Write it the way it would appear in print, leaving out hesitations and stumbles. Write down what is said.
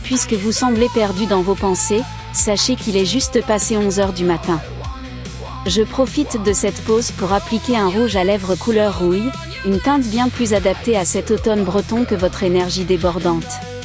Puisque vous semblez perdu dans vos pensées, sachez qu'il est juste passé 11 heures du matin. Je profite de cette pause pour appliquer un rouge à lèvres couleur rouille, une teinte bien plus adaptée à cet automne breton que votre énergie débordante.